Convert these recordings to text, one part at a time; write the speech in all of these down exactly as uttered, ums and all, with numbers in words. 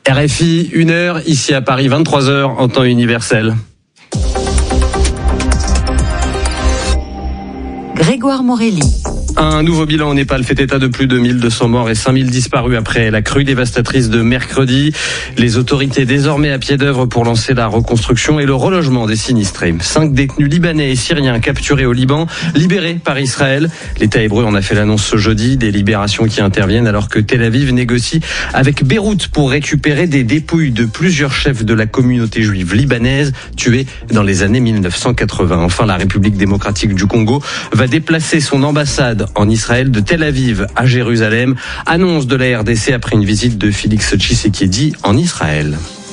R F I, une heure, ici à Paris, vingt-trois heures en temps universel. Grégoire Morelli. Un nouveau bilan au Népal fait état de plus de mille deux cents morts et cinq mille disparus après la crue dévastatrice de mercredi. Les autorités désormais à pied d'œuvre pour lancer la reconstruction et le relogement des sinistrés. Cinq détenus libanais et syriens capturés au Liban, libérés par Israël. L'État hébreu en a fait l'annonce ce jeudi, des libérations qui interviennent alors que Tel Aviv négocie avec Beyrouth pour récupérer des dépouilles de plusieurs chefs de la communauté juive libanaise tués dans les années mille neuf cent quatre-vingts. Enfin, la République démocratique du Congo va déplacer son ambassade en Israël de Tel Aviv à Jérusalem. Annonce de la R D C après une visite de Félix Tshisekedi en Israël.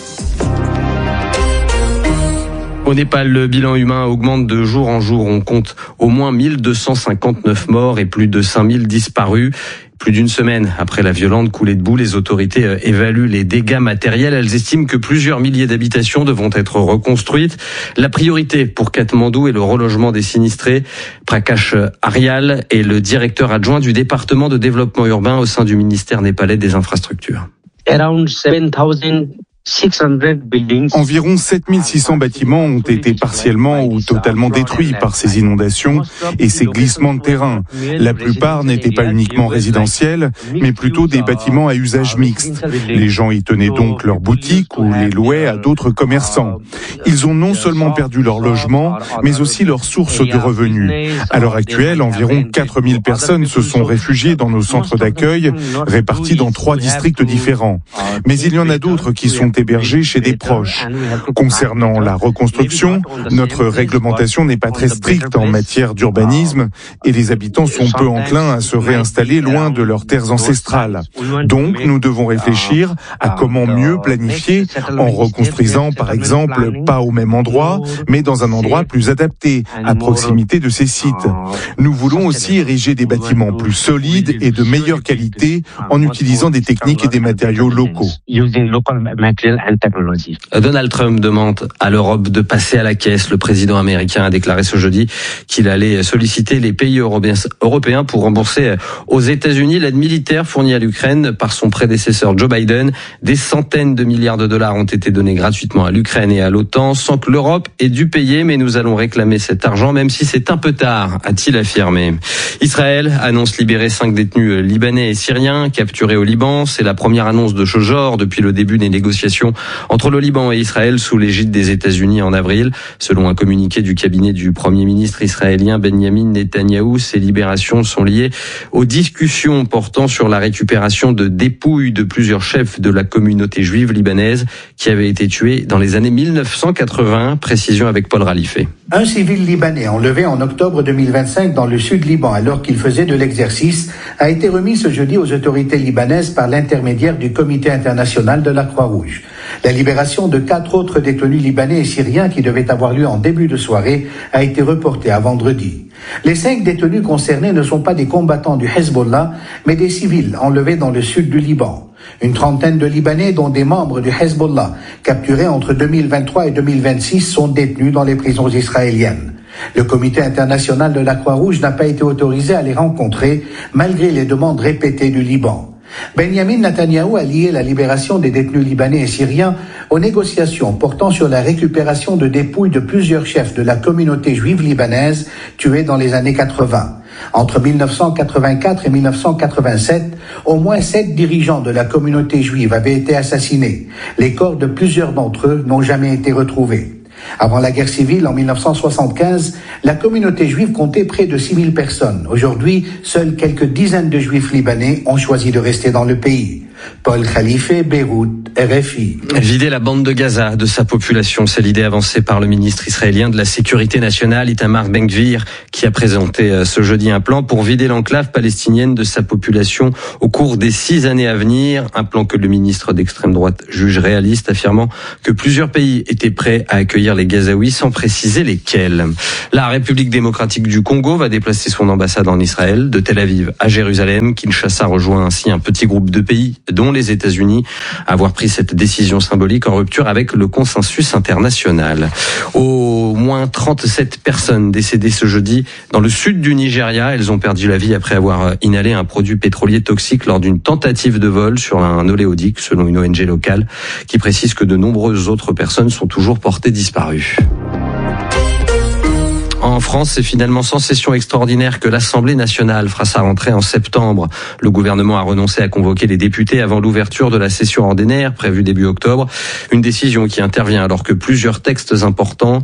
Au Népal, le bilan humain augmente de jour en jour. On compte au moins mille deux cent cinquante-neuf morts et plus de cinq mille disparus. Plus d'une semaine après la violente coulée de boue, les autorités évaluent les dégâts matériels. Elles estiment que plusieurs milliers d'habitations devront être reconstruites. La priorité pour Katmandou est le relogement des sinistrés. Prakash Aryal est le directeur adjoint du département de développement urbain au sein du ministère népalais des infrastructures. Around seven thousand six hundred buildings. Environ sept mille six cents bâtiments ont été partiellement ou totalement détruits par ces inondations et ces glissements de terrain. La plupart n'étaient pas uniquement résidentiels, mais plutôt des bâtiments à usage mixte. Les gens y tenaient donc leurs boutiques ou les louaient à d'autres commerçants. Ils ont non seulement perdu leur logement, mais aussi leur source de revenus. À l'heure actuelle, environ quatre mille personnes se sont réfugiées dans nos centres d'accueil, répartis dans trois districts différents. Mais il y en a d'autres qui sont hébergés chez des proches. Concernant la reconstruction, notre réglementation n'est pas très stricte en matière d'urbanisme et les habitants sont peu enclins à se réinstaller loin de leurs terres ancestrales. Donc, nous devons réfléchir à comment mieux planifier en reconstruisant, par exemple, pas au même endroit, mais dans un endroit plus adapté, à proximité de ces sites. Nous voulons aussi ériger des bâtiments plus solides et de meilleure qualité en utilisant des techniques et des matériaux locaux. Donald Trump demande à l'Europe de passer à la caisse. Le président américain a déclaré ce jeudi qu'il allait solliciter les pays européens pour rembourser aux États-Unis l'aide militaire fournie à l'Ukraine par son prédécesseur Joe Biden. Des centaines de milliards de dollars ont été donnés gratuitement à l'Ukraine et à l'OTAN sans que l'Europe ait dû payer, mais nous allons réclamer cet argent même si c'est un peu tard, a-t-il affirmé. Israël annonce libérer cinq détenus libanais et syriens capturés au Liban. C'est la première annonce de ce genre depuis le début des négociations entre le Liban et Israël sous l'égide des États-Unis en avril. Selon un communiqué du cabinet du Premier ministre israélien Benyamin Netanyahou, ces libérations sont liées aux discussions portant sur la récupération de dépouilles de plusieurs chefs de la communauté juive libanaise qui avaient été tués dans les années mille neuf cent quatre-vingts. Précision avec Paul Ralifé. Un civil libanais enlevé en octobre deux mille vingt-cinq dans le sud Liban alors qu'il faisait de l'exercice a été remis ce jeudi aux autorités libanaises par l'intermédiaire du Comité international de la Croix-Rouge. La libération de quatre autres détenus libanais et syriens qui devaient avoir lieu en début de soirée a été reportée à vendredi. Les cinq détenus concernés ne sont pas des combattants du Hezbollah, mais des civils enlevés dans le sud du Liban. Une trentaine de Libanais, dont des membres du Hezbollah, capturés entre deux mille vingt-trois et deux mille vingt-six, sont détenus dans les prisons israéliennes. Le Comité international de la Croix-Rouge n'a pas été autorisé à les rencontrer, malgré les demandes répétées du Liban. Benyamin Netanyahou a lié la libération des détenus libanais et syriens aux négociations portant sur la récupération de dépouilles de plusieurs chefs de la communauté juive libanaise tués dans les années quatre-vingts. Entre mille neuf cent quatre-vingt-quatre et mille neuf cent quatre-vingt-sept, au moins sept dirigeants de la communauté juive avaient été assassinés. Les corps de plusieurs d'entre eux n'ont jamais été retrouvés. Avant la guerre civile, en mille neuf cent soixante-quinze, la communauté juive comptait près de six mille personnes. Aujourd'hui, seules quelques dizaines de juifs libanais ont choisi de rester dans le pays. Paul Khalife, Beyrouth, R F I. Vider la bande de Gaza de sa population, c'est l'idée avancée par le ministre israélien de la Sécurité nationale, Itamar Ben-Gvir, qui a présenté ce jeudi un plan pour vider l'enclave palestinienne de sa population au cours des six années à venir. Un plan que le ministre d'extrême droite juge réaliste, affirmant que plusieurs pays étaient prêts à accueillir les Gazaouis sans préciser lesquels. La République démocratique du Congo va déplacer son ambassade en Israël, de Tel Aviv à Jérusalem. Kinshasa rejoint ainsi un petit groupe de pays, dont les États-Unis, avoir pris cette décision symbolique en rupture avec le consensus international. Au au moins trente-sept personnes décédées ce jeudi dans le sud du Nigeria. Elles ont perdu la vie après avoir inhalé un produit pétrolier toxique lors d'une tentative de vol sur un oléoduc, selon une O N G locale, qui précise que de nombreuses autres personnes sont toujours portées disparues. En France, c'est finalement sans session extraordinaire que l'Assemblée nationale fera sa rentrée en septembre. Le gouvernement a renoncé à convoquer les députés avant l'ouverture de la session ordinaire, prévue début octobre. Une décision qui intervient alors que plusieurs textes importants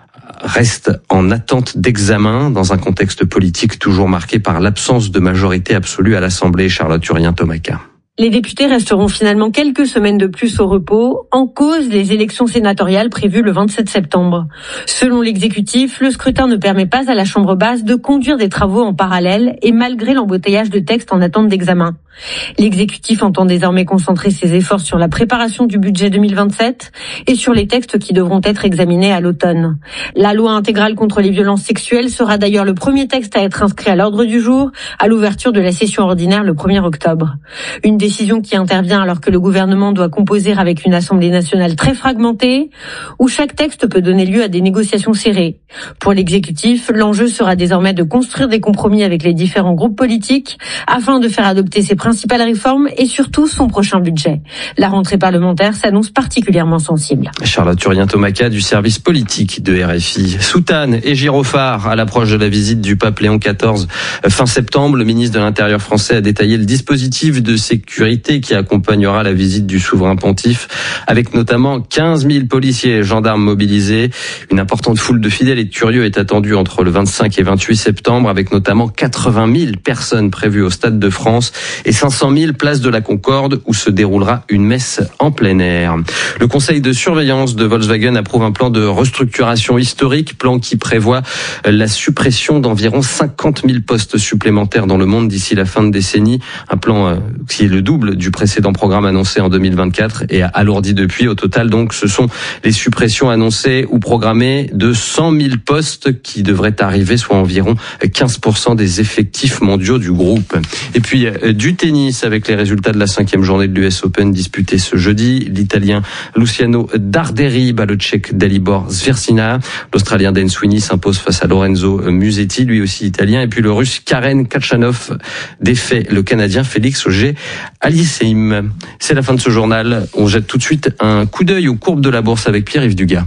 restent en attente d'examen dans un contexte politique toujours marqué par l'absence de majorité absolue à l'Assemblée. Charlotte Urien-Tomaca. Les députés resteront finalement quelques semaines de plus au repos, en cause les élections sénatoriales prévues le vingt-sept septembre. Selon l'exécutif, le scrutin ne permet pas à la Chambre basse de conduire des travaux en parallèle et malgré l'embouteillage de textes en attente d'examen. L'exécutif entend désormais concentrer ses efforts sur la préparation du budget deux mille vingt-sept et sur les textes qui devront être examinés à l'automne. La loi intégrale contre les violences sexuelles sera d'ailleurs le premier texte à être inscrit à l'ordre du jour à l'ouverture de la session ordinaire le premier octobre. Une décision qui intervient alors que le gouvernement doit composer avec une Assemblée nationale très fragmentée, où chaque texte peut donner lieu à des négociations serrées. Pour l'exécutif, l'enjeu sera désormais de construire des compromis avec les différents groupes politiques afin de faire adopter ses principales réformes et surtout son prochain budget. La rentrée parlementaire s'annonce particulièrement sensible. Charlotte Urien-Tomaca du service politique de R F I. Soutane et gyrophares à l'approche de la visite du pape Léon quatorze fin septembre. Le ministre de l'Intérieur français a détaillé le dispositif de sécurité qui accompagnera la visite du souverain pontife, avec notamment quinze mille policiers et gendarmes mobilisés. Une importante foule de fidèles et de curieux est attendue entre le vingt-cinq et vingt-huit septembre, avec notamment quatre-vingt mille personnes prévues au Stade de France et cinq cent mille places de la Concorde, où se déroulera une messe en plein air. Le conseil de surveillance de Volkswagen approuve un plan de restructuration historique, plan qui prévoit la suppression d'environ cinquante mille postes supplémentaires dans le monde d'ici la fin de décennie. Un plan qui est le double du précédent programme annoncé en deux mille vingt-quatre et alourdi depuis. Au total, donc, ce sont les suppressions annoncées ou programmées de cent mille postes qui devraient arriver, soit environ quinze pour cent des effectifs mondiaux du groupe. Et puis, du tennis avec les résultats de la cinquième journée de l'U S Open disputée ce jeudi. L'Italien Luciano Darderi bat le Tchèque Dalibor Svirsina. L'Australien Dan Sweeney s'impose face à Lorenzo Musetti, lui aussi italien. Et puis le Russe Karen Khachanov défait le Canadien Félix Auger Aliassime. C'est la fin de ce journal. On jette tout de suite un coup d'œil aux courbes de la bourse avec Pierre-Yves Dugas.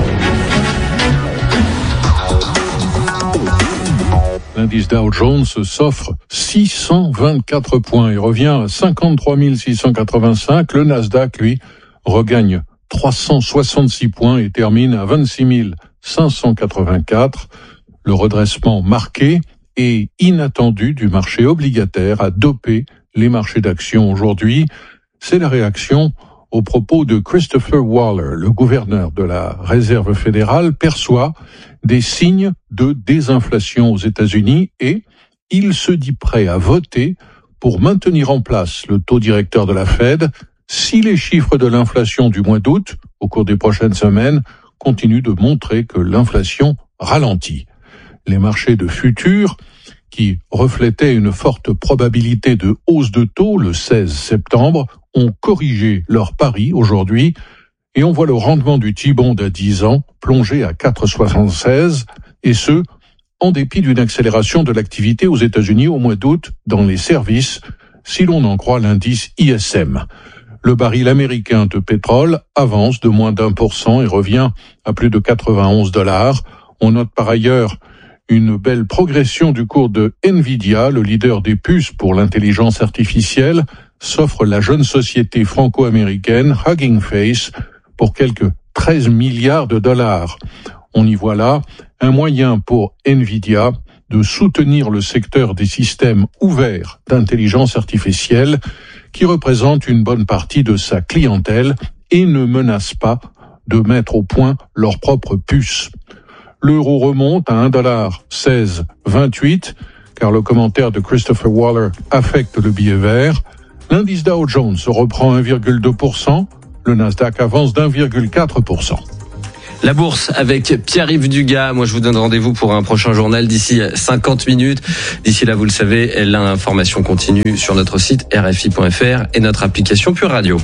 L'indice Dow Jones s'offre six cent vingt-quatre points et revient à cinquante-trois mille six cent quatre-vingt-cinq. Le Nasdaq, lui, regagne trois cent soixante-six points et termine à vingt-six mille cinq cent quatre-vingt-quatre. Le redressement marqué et inattendu du marché obligataire a dopé les marchés d'actions aujourd'hui. C'est la réaction aux propos de Christopher Waller, le gouverneur de la Réserve fédérale, perçoit des signes de désinflation aux États-Unis et il se dit prêt à voter pour maintenir en place le taux directeur de la Fed si les chiffres de l'inflation du mois d'août, au cours des prochaines semaines, continuent de montrer que l'inflation ralentit. Les marchés de futurs, qui reflétaient une forte probabilité de hausse de taux le seize septembre, ont corrigé leur pari aujourd'hui et on voit le rendement du T-bond à dix ans plonger à quatre virgule soixante-seize et ce, en dépit d'une accélération de l'activité aux États-Unis au mois d'août dans les services, si l'on en croit l'indice I S M. Le baril américain de pétrole avance de moins d'un pour cent et revient à plus de quatre-vingt-onze dollars. On note par ailleurs une belle progression du cours de Nvidia, le leader des puces pour l'intelligence artificielle, s'offre la jeune société franco-américaine Hugging Face pour quelques treize milliards de dollars. On y voit là un moyen pour Nvidia de soutenir le secteur des systèmes ouverts d'intelligence artificielle qui représente une bonne partie de sa clientèle et ne menace pas de mettre au point leurs propres puces. L'euro remonte à un dollar seize vingt-huit, car le commentaire de Christopher Waller affecte le billet vert. L'indice Dow Jones reprend un virgule deux pour cent, le Nasdaq avance d'un virgule quatre pour cent. La bourse avec Pierre-Yves Dugas. Moi, je vous donne rendez-vous pour un prochain journal d'ici cinquante minutes. D'ici là, vous le savez, l'information continue sur notre site R F I point F R et notre application Pure Radio.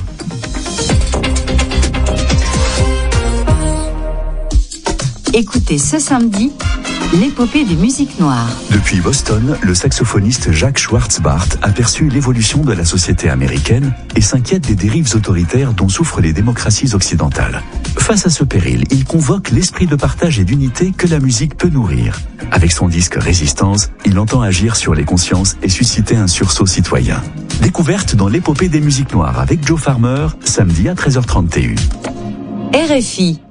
Écoutez ce samedi l'épopée des musiques noires. Depuis Boston, le saxophoniste Jacques Schwartzbart a perçu l'évolution de la société américaine et s'inquiète des dérives autoritaires dont souffrent les démocraties occidentales. Face à ce péril, il convoque l'esprit de partage et d'unité que la musique peut nourrir. Avec son disque Résistance, il entend agir sur les consciences et susciter un sursaut citoyen. Découverte dans l'épopée des musiques noires avec Joe Farmer, samedi à treize heures trente T U. R F I